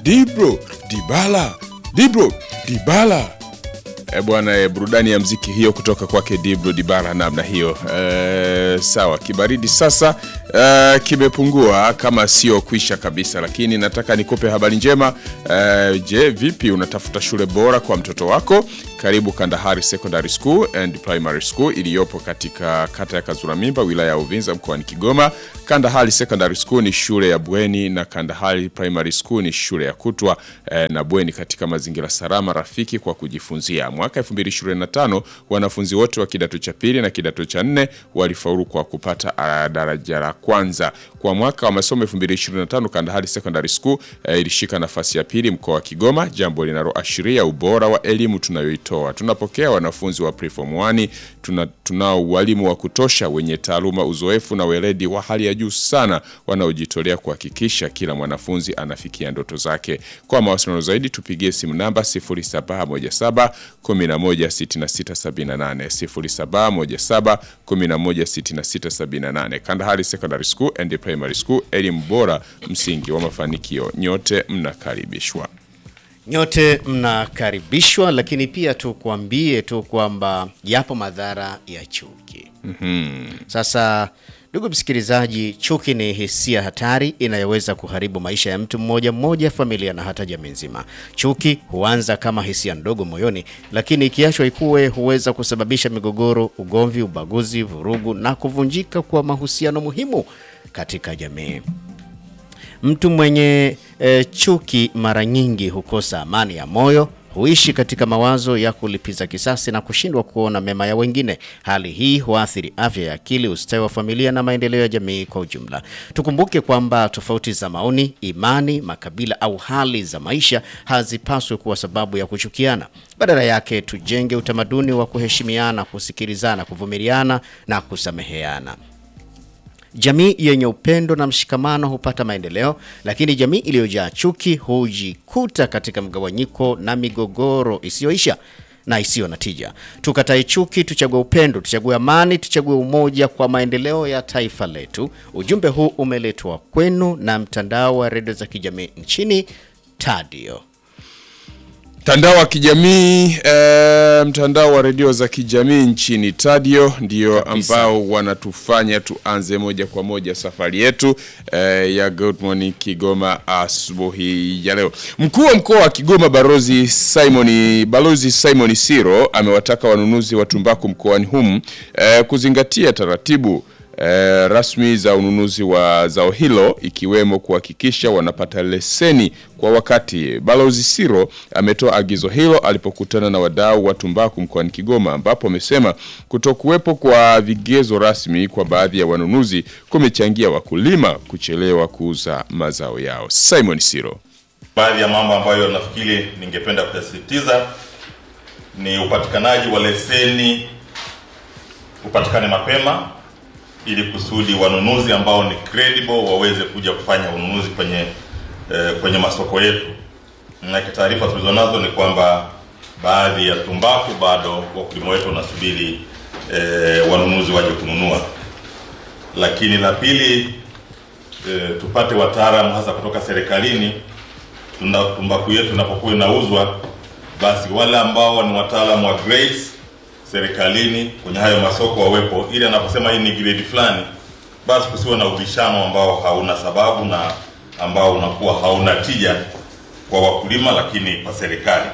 Dibala. Bwana, burudani ya mziki hiyo kutoka kwake Dibro Dibala namna hiyo. Sawa, kibaridi sasa kimepungua kama sio kuisha kabisa, lakini nataka nikupe habari njema. Je, vipi unatafuta shule bora kwa mtoto wako? Karibu Kandahari Secondary School and Primary School iliyopo katika kata ya Kazuramimba, wilaya ya Uvinza, mkoani Kigoma. Kandahari Secondary School ni shule ya bweni na Kandahari Primary School ni shule ya kutwa na bweni katika mazingira salama rafiki kwa kujifunzia. Mwaka 2025 wanafunzi wote wa kidato cha pili na kidato cha 4 walifaulu kwa kupata daraja la kwanza. Kwa mwaka wa masomo 2025 Kandahari Secondary School ilishika nafasi ya pili mkoa wa Kigoma, jambo linaloashiria ubora wa elimu tunayoitoa. Tunapokea wanafunzi wa preform 1, tunao walimu wa kutosha wenye taaluma, uzoefu na weledi wa hali ya juu sana wanaojitolea kuhakikisha kila mwanafunzi anafikia ndoto zake. Kwa mawasiliano zaidi tupigie simu namba 0717 116678 0717 116678. Kandahari Secondary School and Primary School, elimu bora, msingi wa mafanikio. Nyote mnakaribishwa. Nyote mnakaribishwa, lakini pia tukuambie tu kwamba yapo madhara ya chuki. Sasa ndugu msikilizaji, chuki ni hisia hatari inayoweza kuharibu maisha ya mtu mmoja, familia na hata jamii nzima. Chuki huanza kama hisia ndogo moyoni, lakini ikiachwa ikue huweza kusababisha migogoro, ugomvi, ubaguzi, vurugu na kuvunjika kwa mahusiano muhimu katika jamii. Mtu mwenye chuki mara nyingi hukosa amani ya moyo, huishi katika mawazo ya kulipiza kisasi na kushindwa kuona mema ya wengine. Hali hii huathiri afya ya akili, ustawi wa familia na maendeleo ya jamii kwa ujumla. Tukumbuke kwamba tofauti za maoni, imani, makabila au hali za maisha hazipaswi kuwa sababu ya kuchukiana. Badala yake tujenge utamaduni wa kuheshimiana, kusikilizana, kuvumiliana na kusameheana. Jamii yenye upendo na mshikamano hupata maendeleo, lakini jamii iliyojaa chuki hujikuta katika mgawanyiko na migogoro isiyoisha na isiyo na tija. Tukatae chuki, tuchague upendo, tuchague amani, tuchague umoja kwa maendeleo ya taifa letu. Ujumbe huu umeletwa kwenu na mtandao wa redio za kijamii nchini Tadio. Mtandao wa kijamii, mtandao wa redio za kijamii nchini Tadio ndio ambao wanatufanya tuanze moja kwa moja safari yetu ya Good Morning Kigoma asubuhi ya leo. Mkuu wa mkoa wa Kigoma Balozi Simon Siro amewataka wanunuzi wa tumbaku mkoani humu kuzingatia taratibu rasmi za ununuzi wa zao hilo, ikiwemo kuhakikisha wanapata leseni kwa wakati. Balozi Siro ametoa agizo hilo alipokutana na wadau wa tumbaku mkoani Kigoma, ambapo amesema kutokuwepo kwa vigezo rasmi kwa baadhi ya wanunuzi kumechangia wakulima kuchelewa kuuza mazao yao. Simon Siro: baadhi ya mambo ambayo nafikiri ningependa kusisitiza ni upatikanaji wa leseni upatikane mapema, ili kusudi wanunuzi ambao ni credible waweze kuja kufanya ununuzi kwenye masoko yetu. Na taarifa tulizonazo ni kwamba baadhi ya tumbaku bado wakulima wetu wanasubiri wanunuzi waje kununua. Lakini la pili, tupate wataalamu hasa kutoka serikalini. Tumbaku yetu inapokuwa inauzwa, basi wale ambao ni wataalamu wa grades serikalini kwenye hayo masoko wawepo, ili anaposema hii ni grade fulani, basi kusiwe na ubishano ambao hauna sababu na ambao unakuwa hauna tija kwa wakulima, lakini kwa serikali.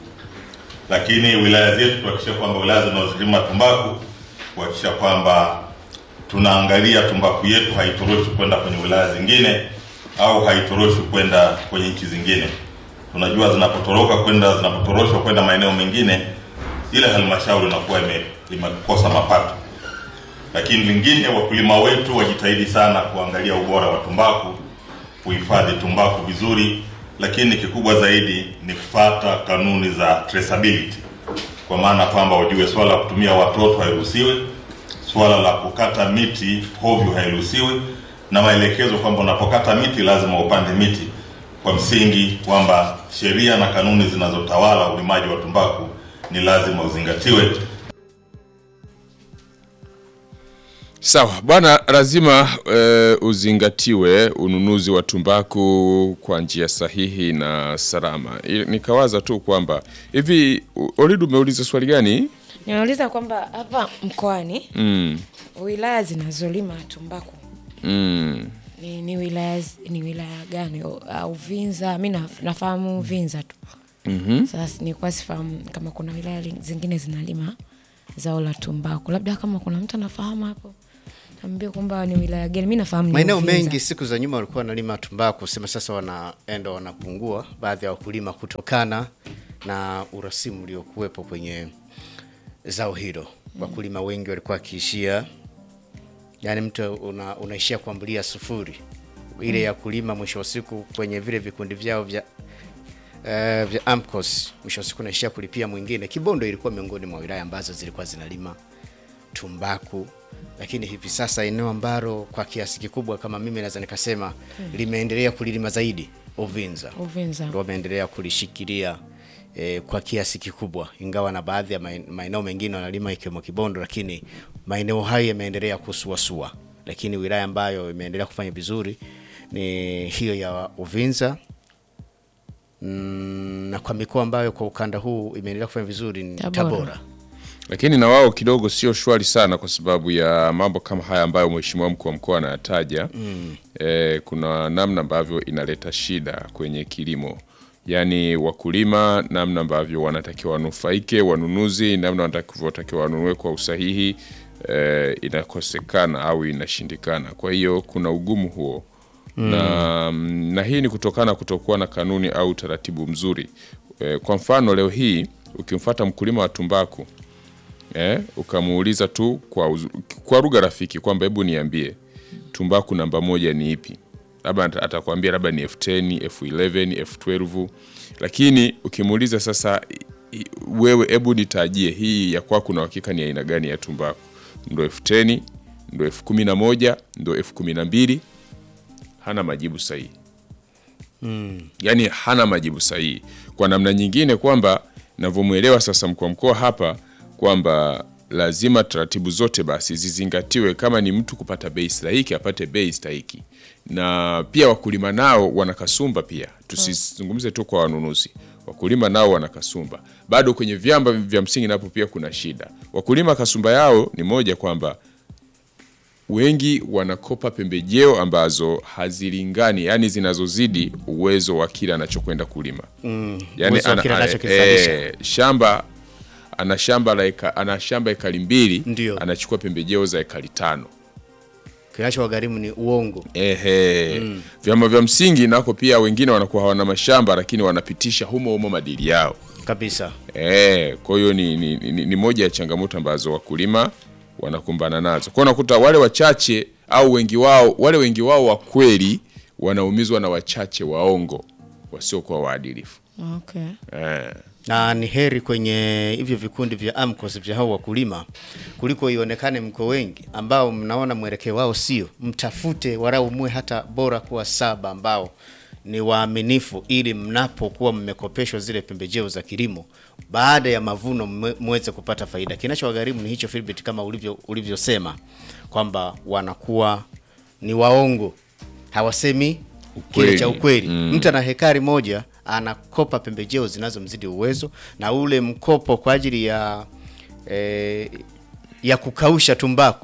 Lakini wilaya zetu tuhakikisha kwamba wilaya zinazolima tumbaku, kuhakikisha kwamba tunaangalia tumbaku yetu haitoroshwi kwenda kwenye wilaya zingine au haitoroshwi kwenda kwenye nchi zingine. Tunajua zinapotoroshwa kwenda maeneo mengine, ile halmashauri inakuwa imekosa mapato. Lakini lingine, wakulima wetu wajitahidi sana kuangalia ubora wa tumbaku, kuhifadhi tumbaku vizuri, lakini kikubwa zaidi ni kufuata kanuni za traceability. Kwa maana kwamba ujue swala la kutumia watoto hairuhusiwi, swala la kukata miti hovyo hairuhusiwi, na maelekezo kwamba unapokata miti lazima upande miti kwa msingi kwamba sheria na kanuni zinazotawala ulimaji wa tumbaku ni lazima uzingatiwe. Sawa bwana, lazima uzingatiwe ununuzi wa tumbaku kwa njia sahihi na salama. Nikawaza tu kwamba hivi Olidu umeuliza swali gani? Ninauliza kwamba hapa mkoani wilaya zinazolima tumbaku ni wilaya gani? Au Vinza? Mimi nafahamu Vinza tu. Sasa ni kwa sifahamu kama kuna wilaya zingine zinalima zao la tumbaku. Labda kama kuna mtu anafahamu hapo, ambie kwamba ni wilaya gani. Mimi nafahamu ni maeneo mengi siku za nyuma walikuwa wanalima tumbaku, sema sasa wanaenda wanapungua baadhi ya wakulima kutokana na urasimu uliokuwepo kwenye zao hilo. Wakulima wengi walikuwa kiishia, yani mtu unaishia kuambulia sufuri ile ya kulima, mwisho wa siku kwenye vile vikundi vyao vya AMCOS, mwisho wa siku naishia kulipia mwingine. Kibondo ilikuwa miongoni mwa wilaya ambazo zilikuwa zinalima tumbaku, lakini hivi sasa eneo ambalo kwa kiasi kikubwa kama mimi naweza nikasema limeendelea kulilima zaidi Uvinza. Ndio wameendelea kulishikilia kwa kiasi kikubwa, ingawa na baadhi ya maeneo mengine wanalima ikiwemo Kibondo, lakini maeneo hayo yameendelea kusuasua. Lakini wilaya ambayo imeendelea kufanya vizuri ni hiyo ya Uvinza. Na kwa mikoa ambayo kwa ukanda huu imeendelea kufanya vizuri ni Tabora. Lakini na wao kidogo sio shwari sana kwa sababu ya mambo kama haya ambayo mheshimiwa mkuu wa mkoa anataja. Kuna namna ambavyo inaleta shida kwenye kilimo. Yaani wakulima namna ambavyo wanatakiwa wanufaike, wanunuzi namna wanatakiwa wanunue kwa usahihi inakosekana au inashindikana. Kwa hiyo kuna ugumu huo. Na hii ni kutokana kutokuwa na kanuni au taratibu mzuri. Kwa mfano leo hii ukimfuata mkulima wa tumbaku ukamuuliza tu kwa lugha rafiki kwamba hebu niambie tumbaku namba 1 ni ipi, labda atakwambia labda ni F10, F11, F12. Lakini ukimuuliza sasa, wewe hebu nitajie hii ya kwako na hakika ni aina gani ya tumbaku, ndo F10, ndo F11, ndo F12, hana majibu sahihi. Yani hana majibu sahihi. Kwa namna nyingine kwamba navyomuelewa sasa mkuu wa mkoa hapa kwamba lazima taratibu zote basi zizingatiwe. Kama ni mtu kupata bei stahiki apate bei stahiki, na pia wakulima nao wanakasumba pia. Tusizungumze tu kwa wanunuzi, wakulima nao wanakasumba. Bado kwenye vyamba vya msingi napo pia kuna shida. Wakulima kasumba yao ni moja kwamba wengi wanakopa pembejeo ambazo hazilingani, yani zinazozidi uwezo wa kila anachokwenda kulima. Yani shamba ana shamba ekari 2, anachukua pembejeo za ekari 5. Kinachowagharimu ni uongo. Vyama vya msingi nako pia wengine wanakuwa hawana mashamba lakini wanapitisha humo madili yao kabisa. Kwa hiyo ni moja ya changamoto ambazo wakulima wanakumbana nazo. Kwa unakuta wale wachache au wengi wao wa kweli wanaumizwa na wachache waongo wasio kwa waadilifu. Na ni heri kwenye hivyo vikundi vya AMCOS vya hao wakulima kuliko ionekane mko wengi ambao mnaona mwelekeo wao sio. Mtafute warau mwe hata bora kuwa 7 ambao ni waaminifu, ili mnapokuwa mmekopeshwa zile pembejeo za kilimo baada ya mavuno muweze kupata faida. Kinachowagharimu ni hicho Philbert, kama ulivyosema kwamba wanakuwa ni waongo, hawasemi kile cha ukweli. Mtu ana hekari moja anakopa pembejeo zinazomzidi uwezo, na ule mkopo kwa ajili ya kukausha tumbaku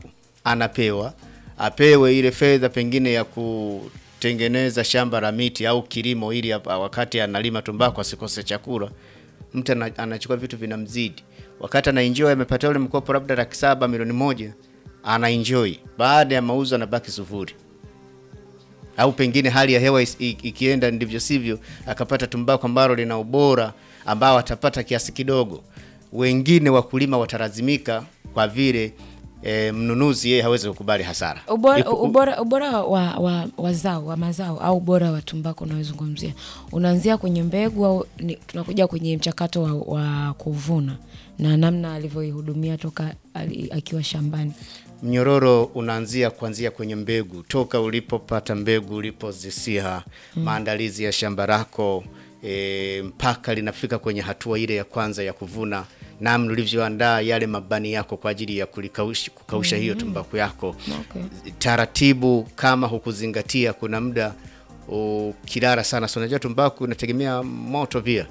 apewe ile fedha pengine ya kutengeneza shamba la miti au kilimo, ili wakati analima tumbaku asikose chakula. Mtu anachukua vitu vinamzidi, wakati anaenjoy amepata ule mkopo labda 700,000, milioni 1, anaenjoy, baada ya mauzo anabaki sufuri. Au pengine hali ya hewa ikienda ndivyo sivyo, akapata tumbaku ambalo lina ubora ambao atapata kiasi kidogo. Wengine wakulima watalazimika kwa vile mnunuzi yeye hawezi kukubali hasara. Ubora wa zao, wa mazao au ubora wa tumbaku unayozungumzia unaanzia kwenye mbegu au tunakuja kwenye mchakato wa kuvuna na namna alivyoihudumia toka akiwa shambani? Mnyororo unaanzia kuanzia kwenye mbegu, toka ulipopata mbegu, ulipozisia, maandalizi ya shamba lako mpaka linafika kwenye hatua ile ya kwanza ya kuvuna. na mlivyoandaa yale mabani yako kwa ajili ya kukausha hiyo tumbaku yako. Okay. Taratibu, kama hukuzingatia, kuna muda ukilala sana, so unajua tumbaku inategemea moto pia.